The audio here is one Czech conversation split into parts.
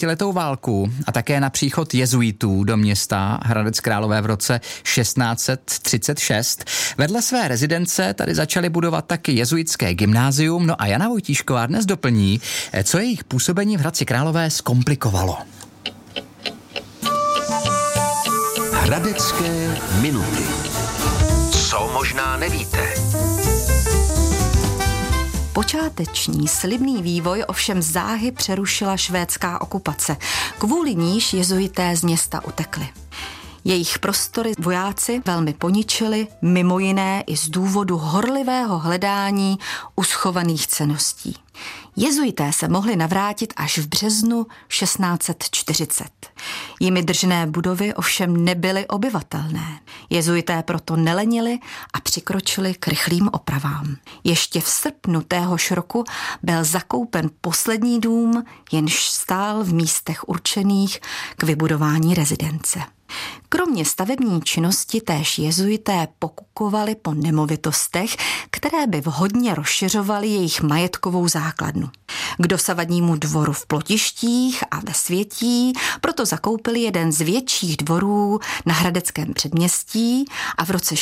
30letou válku a také na příchod jezuitů do města Hradec Králové v roce 1636. Vedle své rezidence tady začali budovat taky jezuitské gymnázium. No a Jana Vojtíšková dnes doplní, co jejich působení v Hradci Králové zkomplikovalo. Hradecké minuty. Co možná nevíte? Počáteční slibný vývoj ovšem záhy přerušila švédská okupace, kvůli níž jezuité z města utekli. Jejich prostory vojáci velmi poničili, mimo jiné i z důvodu horlivého hledání uschovaných cenností. Jezuité se mohli navrátit až v březnu 1640. Jimi držené budovy ovšem nebyly obyvatelné. Jezuité proto nelenili a přikročili k rychlým opravám. Ještě v srpnu téhož roku byl zakoupen poslední dům, jenž stál v místech určených k vybudování rezidence. Kromě stavební činnosti též jezuité pokukovali po nemovitostech, které by vhodně rozšiřovaly jejich majetkovou základnu. K dosavadnímu dvoru v Plotištích a ve Světí proto zakoupili jeden z větších dvorů na Hradeckém předměstí a v roce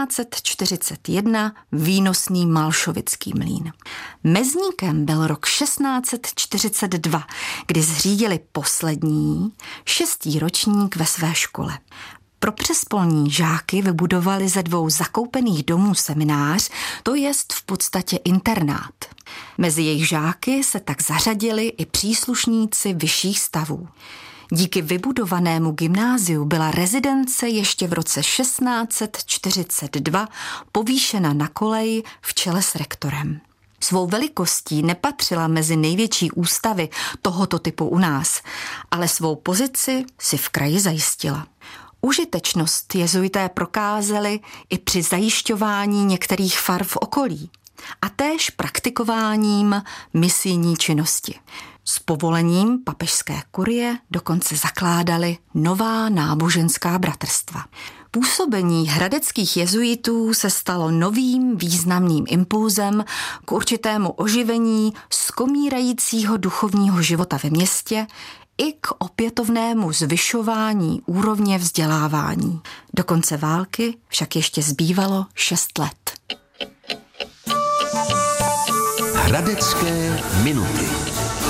1641 výnosný Malšovický mlýn. Mezníkem byl rok 1642, kdy zřídili poslední 6. ročník ve své škole. Pro přespolní žáky vybudovali ze 2 zakoupených domů seminář, to jest v podstatě internát. Mezi jejich žáky se tak zařadili i příslušníci vyšších stavů. Díky vybudovanému gymnáziu byla rezidence ještě v roce 1642 povýšena na kolej v čele s rektorem. Svou velikostí nepatřila mezi největší ústavy tohoto typu u nás, ale svou pozici si v kraji zajistila. Užitečnost jezuité prokázali i při zajišťování některých far v okolí a též praktikováním misijní činnosti. S povolením papežské kurie dokonce zakládali nová náboženská bratrstva. Působení hradeckých jezuitů se stalo novým významným impulzem k určitému oživení skomírajícího duchovního života ve městě i k opětovnému zvyšování úrovně vzdělávání. Do konce války však ještě zbývalo 6 let. Hradecké minuty.